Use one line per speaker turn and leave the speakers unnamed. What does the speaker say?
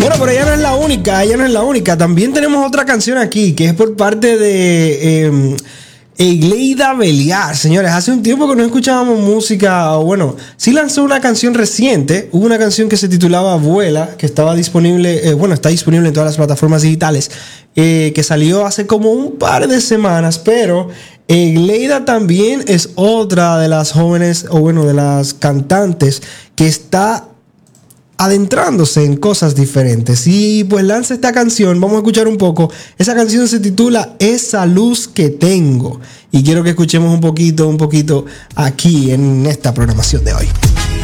Bueno, pero ella no es la única, ella no es la única. También tenemos otra canción aquí que es por parte de Egleida Beliar. Señores, hace un tiempo que no escuchábamos música. Bueno, sí lanzó una canción reciente. Hubo una canción que se titulaba Vuela, que estaba disponible, está disponible en todas las plataformas digitales, que salió hace como un par de semanas, pero Egleida también es otra de las jóvenes, de las cantantes que está adentrándose en cosas diferentes. Y pues lanza esta canción, vamos a escuchar un poco. Esa canción se titula Esa luz que tengo. Y quiero que escuchemos un poquito aquí en esta programación de hoy.